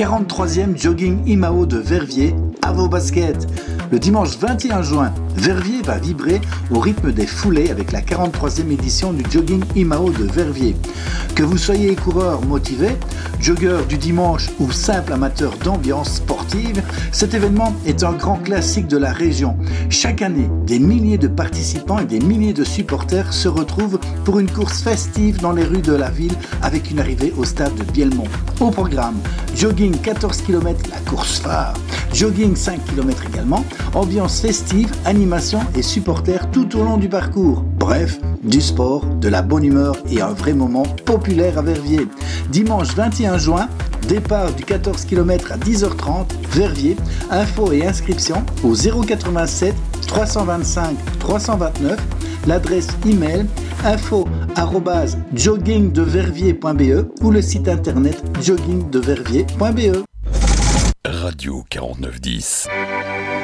43e Jogging IMAO de Verviers à vos baskets. Le dimanche 21 juin, Verviers va vibrer au rythme des foulées avec la 43e édition du Jogging IMAO de Verviers. Que vous soyez coureur motivé, jogger du dimanche ou simple amateur d'ambiance sportive, cet événement est un grand classique de la région. Chaque année, des milliers de participants et des milliers de supporters se retrouvent pour une course festive dans les rues de la ville avec une arrivée au stade de Bielmont. Au programme, jogging 14 km, la course phare, jogging 5 km également, ambiance festive, animation et supporters tout au long du parcours. Bref, du sport, de la bonne humeur et un vrai moment populaire à Verviers. Dimanche 21 juin, départ du 14 km à 10h30, Verviers. Infos et inscriptions au 087 325 329. L'adresse email info@joggingdeverviers.be ou le site internet joggingdeverviers.be. Radio 4910.